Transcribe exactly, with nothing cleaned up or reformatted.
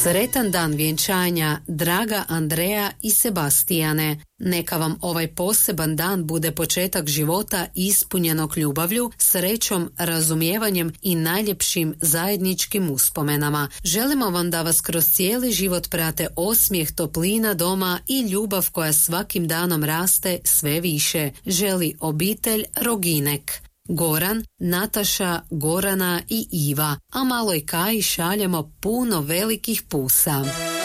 Sretan dan vjenčanja, draga Andreja i Sebastijane. Neka vam ovaj poseban dan bude početak života ispunjenog ljubavlju, srećom, razumijevanjem i najljepšim zajedničkim uspomenama. Želimo vam da vas kroz cijeli život prate osmijeh, toplina doma i ljubav koja svakim danom raste sve više. Želi obitelj Roginek. Goran, Nataša, Gorana i Iva, a maloj Kaji šaljemo puno velikih pusa.